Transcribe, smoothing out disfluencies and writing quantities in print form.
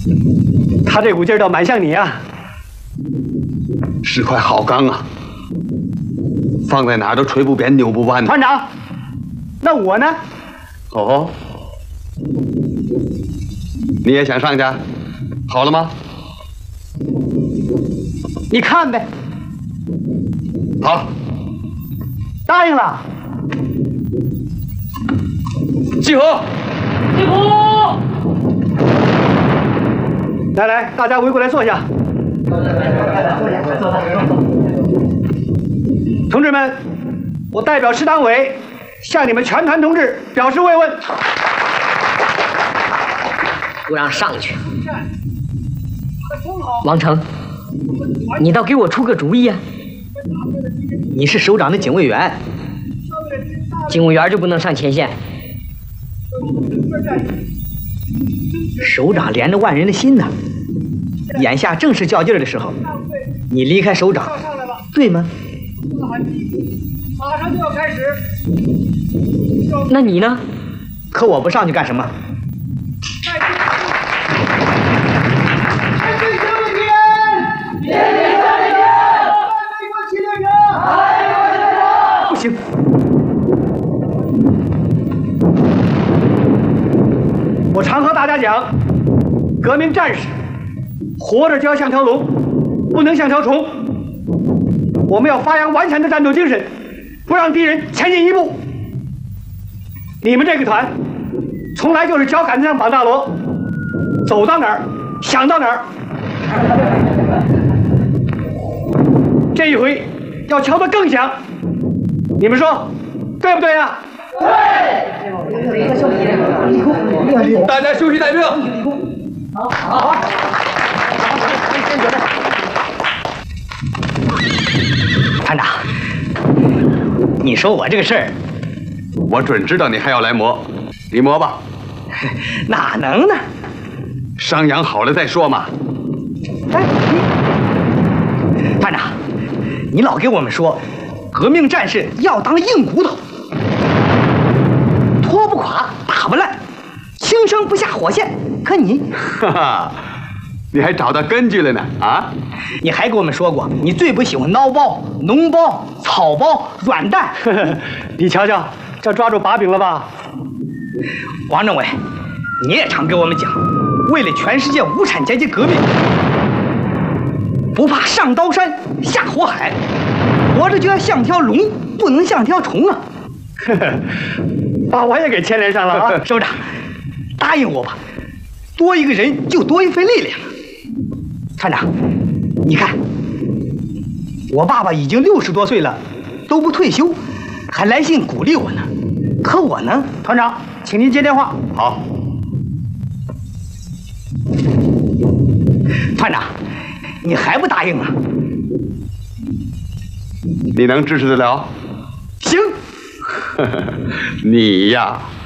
他这股劲儿倒蛮像你啊， 是块好钢啊，放在哪儿都锤不扁、扭不弯。 团长，那我呢？ 哦，你也想上去？好了吗？ 你看呗。 好， 答应了。 集合！ 集合！ 来来，大家围过来坐下。同志们，我代表师党委向你们全团同志表示慰问。 不让上去。王成，你倒给我出个主意啊！ 你是首长的警卫员， 警卫员就不能上前线？ 首长连着万人的心呢。眼下正是较劲儿的时候，你离开首长，对吗？ 马上就要开始。 那你呢？ 可我不上去干什么？不行， 我常和大家讲，革命战士活着就要像条龙，不能像条虫。我们要发扬顽强的战斗精神，不让敌人前进一步。你们这个团从来就是脚杆子上绑大锣，走到哪儿想到哪儿。这一回要敲得更响，你们说对不对呀？ 对。大家休息待命。 好。 团长，你说我这个事儿， 我准知道你还要来磨，你磨吧。 哪能呢？ 伤养好了再说嘛。 哎，团长，你老给我们说，革命战士要当硬骨头，拖不垮，打不烂，轻声不下火线。可你， 哈哈，你还找到根据了呢啊！ 你还给我们说过，你最不喜欢孬包、脓包、草包、软蛋。 你瞧瞧，这抓住把柄了吧？ 王政委，你也常给我们讲，为了全世界无产阶级革命，不怕上刀山下火海，活着就要像条龙，不能像条虫啊！ 把我也给牵连上了啊！ 首长，答应我吧，多一个人就多一份力量。团长，你看，我爸爸已经60多岁了，都不退休，还来信鼓励我呢。可我呢， 团长，请您接电话。 好。 团长，你还不答应啊？ 你能支持得了？ 行。 你呀。